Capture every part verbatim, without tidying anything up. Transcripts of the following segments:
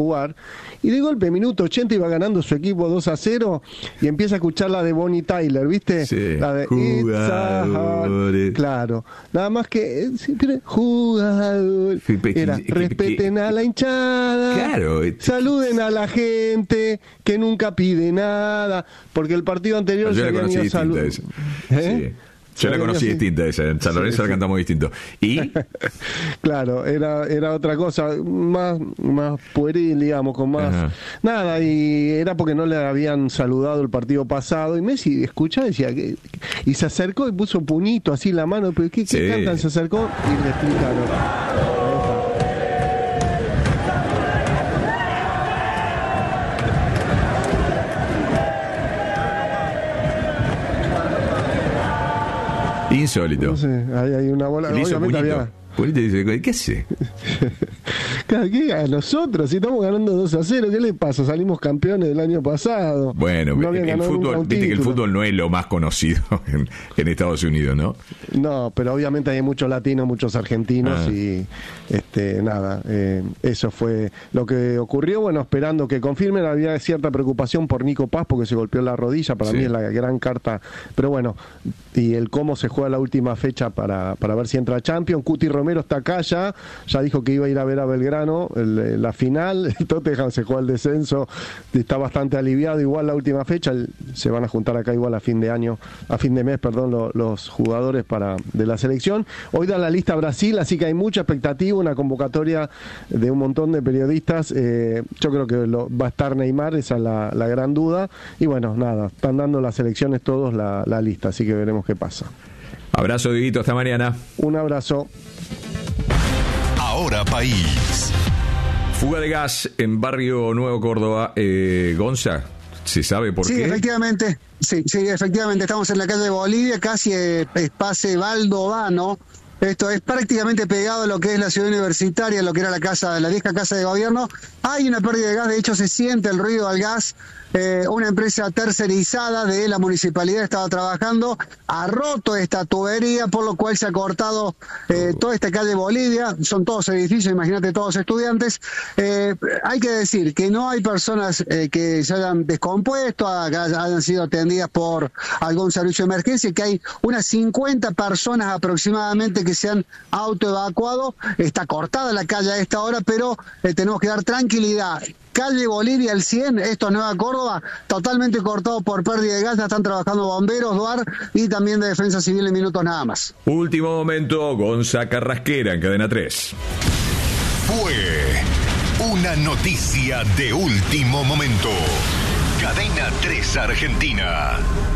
jugar, y de golpe, minuto ochenta, iba ganando su equipo dos a cero, y empieza a escuchar la de Bonnie Tyler, ¿viste? Sí. La de It's a hard... Claro, nada más que jugador. Era, respeten a la hinchada, claro, saluden a la gente, que nunca pide nada, porque el partido anterior yo se la habían conocí ido distinta salud... esa. ¿Eh? Sí. Yo la conocí así. distinta esa, en San Lorenzo sí, la sí. cantamos distinto. ¿Y? Claro, era era otra cosa, más más pueril, digamos, con más... Ajá. Nada, y era porque no le habían saludado el partido pasado, y Messi, escucha, decía, que, y se acercó y puso puñito así la mano, pero ¿qué, qué sí. cantan? Se acercó y le explicaron. Insólito. No sé, hay, hay una bola. Le hizo obviamente puñito. había... Puñito dice, ¿qué hace? ¿Qué? A nosotros, si estamos ganando dos a cero, ¿qué le pasa? Salimos campeones del año pasado. Bueno, no el fútbol, viste que el fútbol no es lo más conocido en, en Estados Unidos, ¿no? No, pero obviamente hay muchos latinos, muchos argentinos ah. y este nada, eh, eso fue lo que ocurrió. Bueno, esperando que confirmen, había cierta preocupación por Nico Paz porque se golpeó la rodilla, para sí. mí es la gran carta, pero bueno, y el cómo se juega la última fecha para, para ver si entra a Champions. Cuti Romero está acá ya, ya dijo que iba a ir a ver a Belgrano el, la final, el Tottenham se juega el descenso, está bastante aliviado, igual la última fecha, el, se van a juntar acá igual a fin de año, a fin de mes, perdón, lo, los jugadores para de la selección. Hoy da la lista Brasil, así que hay mucha expectativa, una convocatoria de un montón de periodistas, eh, yo creo que lo, va a estar Neymar, esa es la, la gran duda, y bueno, nada, están dando las selecciones todos la, la lista, así que veremos qué pasa. Abrazo, Dieguito, hasta mañana. Un abrazo. Ahora País. Fuga de gas en Barrio Nuevo Córdoba. Eh, Gonza, ¿se sabe por sí, qué? Sí, efectivamente. Sí, sí, efectivamente. Estamos en la calle de Bolivia, casi eh, Espace Valdovano. Esto es prácticamente pegado a lo que es la ciudad universitaria, lo que era la casa, la vieja casa de gobierno. Hay una pérdida de gas, de hecho se siente el ruido al gas. Eh, una empresa tercerizada de la municipalidad estaba trabajando, ha roto esta tubería, por lo cual se ha cortado eh, toda esta calle Bolivia. Son todos edificios, imagínate, todos estudiantes. Eh, hay que decir que no hay personas eh, que se hayan descompuesto, hayan sido atendidas por algún servicio de emergencia, que hay unas cincuenta personas aproximadamente que se han autoevacuado. Está cortada la calle a esta hora, pero eh, tenemos que dar tranquilidad. Calle Bolivia el cien, esto es Nueva Córdoba, totalmente cortado por pérdida de gas. Ya están trabajando bomberos, DUAR y también de Defensa Civil en minutos nada más. Último momento, Gonza Carrasquera en Cadena tres. Fue una noticia de último momento. Cadena tres Argentina.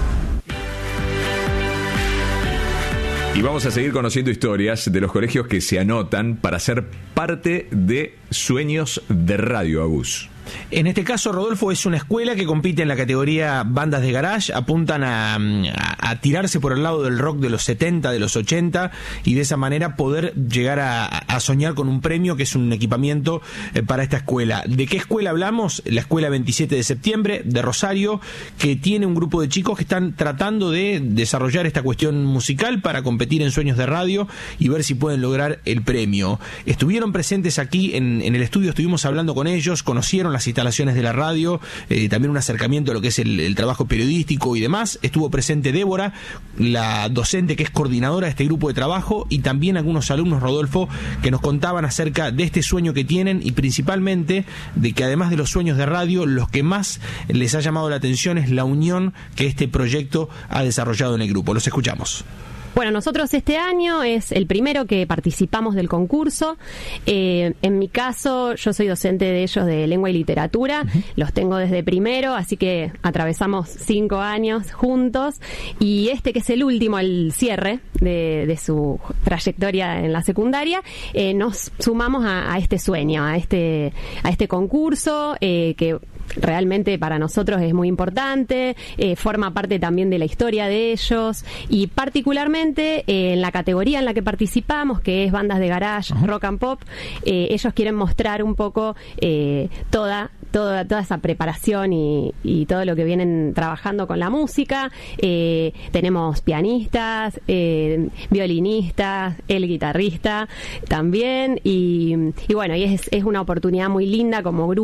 Y vamos a seguir conociendo historias de los colegios que se anotan para ser parte de Sueños de Radio, Agus. En este caso, Rodolfo, es una escuela que compite en la categoría bandas de garage, apuntan a, a, a tirarse por el lado del rock de los setenta, de los ochenta, y de esa manera poder llegar a, a soñar con un premio que es un equipamiento eh, para esta escuela. ¿De qué escuela hablamos? La escuela veintisiete de septiembre de Rosario, que tiene un grupo de chicos que están tratando de desarrollar esta cuestión musical para competir en Sueños de Radio y ver si pueden lograr el premio. Estuvieron presentes aquí en, en el estudio, estuvimos hablando con ellos, conocieron las instalaciones de la radio, eh, también un acercamiento a lo que es el, el trabajo periodístico y demás. Estuvo presente Débora, la docente que es coordinadora de este grupo de trabajo, y también algunos alumnos, Rodolfo, que nos contaban acerca de este sueño que tienen y principalmente de que además de los sueños de radio, los que más les ha llamado la atención es la unión que este proyecto ha desarrollado en el grupo. Los escuchamos. Bueno, nosotros este año es el primero que participamos del concurso. Eh, en mi caso, yo soy docente de ellos de lengua y literatura. Uh-huh. Los tengo desde primero, así que atravesamos cinco años juntos. Y este, que es el último, el cierre de, de su trayectoria en la secundaria, eh, nos sumamos a, a este sueño, a este, a este concurso eh, que realmente para nosotros es muy importante, eh, forma parte también de la historia de ellos, y particularmente eh, en la categoría en la que participamos, que es bandas de garage, uh-huh. rock and pop, eh, ellos quieren mostrar un poco eh, toda Toda, toda esa preparación y, y todo lo que vienen trabajando con la música. Eh, tenemos pianistas, eh, violinistas, el guitarrista también, y, y bueno, y es, es una oportunidad muy linda como grupo